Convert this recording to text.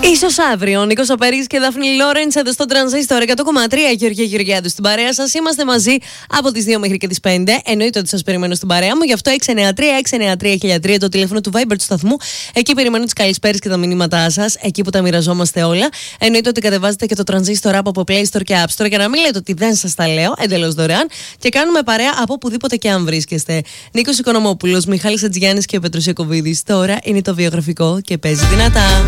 Ίσως αύριο, Νίκος Απέρης και Δάφνη Λόρεντς εδώ στο Τρανζίστορ 100,3. Γεωργία Γεωργιάδου στην παρέα σας. Είμαστε μαζί από τις 2 μέχρι και τις 5. Εννοείται ότι σας περιμένω στην παρέα μου. Γι' αυτό 693-693-1003 το τηλέφωνο του Viber του σταθμού. Εκεί περιμένω τις καλησπέρες και τα μηνύματά σας. Εκεί που τα μοιραζόμαστε όλα. Εννοείται ότι κατεβάζετε και το Τρανζίστορ από Play Store και App Store. Για να μην λέτε ότι δεν σας τα λέω, εντελώς δωρεάν. Και κάνουμε παρέα από οπουδήποτε και αν βρίσκεστε. Νίκος Οικονομόπουλος, Μιχάλης Ατζιάννης και ο Πέτρος Ιακωβίδης. Τώρα είναι το βιογραφικό και παίζει δυνατά.